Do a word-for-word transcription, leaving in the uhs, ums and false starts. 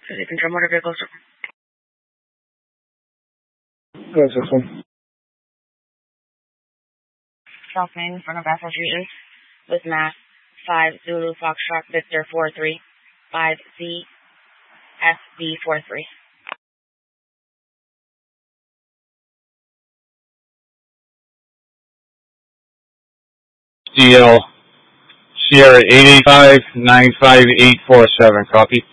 City Control Motor Vehicles. That's this one. South Main, in front of Bethel Street, with Mass five Zulu Foxtrot Victor four three five Z F B four three. D L Sierra eight eight five nine five eight four seven, copy.